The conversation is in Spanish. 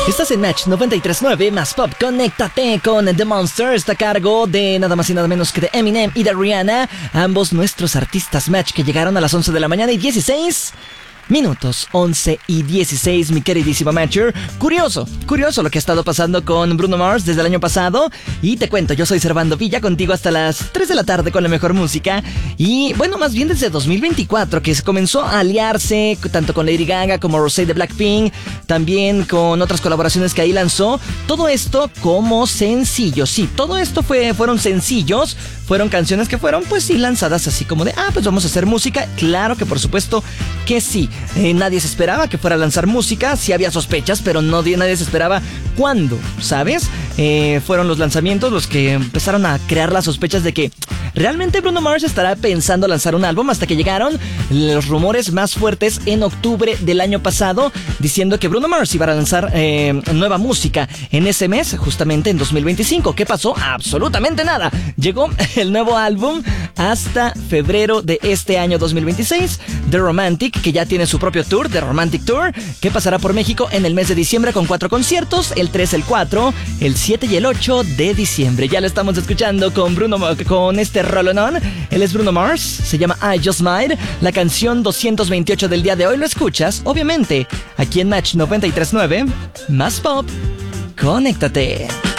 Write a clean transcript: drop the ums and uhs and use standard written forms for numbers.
Estás en Match 93.9 más Pop. Conéctate con The Monster. Está a cargo de nada más y nada menos que de Eminem y de Rihanna. Ambos nuestros artistas Match que llegaron a las 11 de la mañana y 16 minutos. 11 y 16, mi queridísima Matcher. Curioso lo que ha estado pasando con Bruno Mars desde el año pasado. Y te cuento, yo soy Servando Villa, contigo hasta las 3 de la tarde con la mejor música. Y bueno, más bien desde 2024, que se comenzó a aliarse tanto con Lady Gaga como Rosé de Blackpink, también con otras colaboraciones que ahí lanzó. Todo esto como sencillos. Sí, todo esto fueron sencillos. Fueron canciones que fueron, pues sí, lanzadas así como de, pues vamos a hacer música. Claro que por supuesto que sí. Nadie se esperaba que fuera a lanzar música. Sí había sospechas, pero nadie se esperaba cuándo, ¿sabes? Fueron los lanzamientos los que empezaron a crear las sospechas de que realmente Bruno Mars estará pensando lanzar un álbum, hasta que llegaron los rumores más fuertes en octubre del año pasado, diciendo que Bruno Mars iba a lanzar nueva música en ese mes, justamente en 2025. ¿Qué pasó? Absolutamente nada. Llegó el nuevo álbum hasta febrero de este año 2026, The Romantic, que ya tiene su propio tour, The Romantic Tour, que pasará por México en el mes de diciembre con 4 conciertos, el 3, el 4, el 7 y el 8 de diciembre. Ya lo estamos escuchando con este rolonón. Él es Bruno Mars, se llama I Just Might, la canción 228 del día de hoy. Lo escuchas, obviamente, aquí en Match 93.9, más Pop. Conéctate.